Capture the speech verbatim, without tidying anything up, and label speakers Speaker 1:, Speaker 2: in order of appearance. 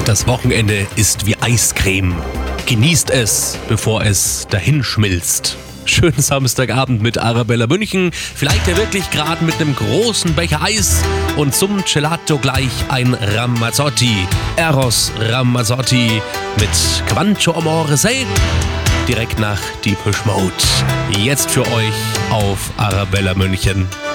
Speaker 1: Das Wochenende ist wie Eiscreme. Genießt es, bevor es dahinschmilzt. Schönen Samstagabend mit Arabella München. Vielleicht ja wirklich gerade mit einem großen Becher Eis und zum Gelato gleich ein Ramazzotti. Eros Ramazzotti mit Quanto Amore Sei. Direkt nach Depeche Mode. Jetzt für euch auf Arabella München.